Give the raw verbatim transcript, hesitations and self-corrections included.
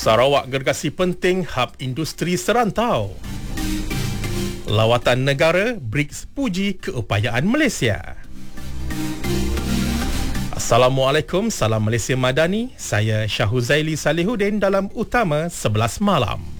Sarawak gergasi penting hub industri serantau. Lawatan negara B R I C S puji keupayaan Malaysia. Assalamualaikum, salam Malaysia Madani. Saya Syahuzaili Salihuddin dalam Utama sebelas Malam.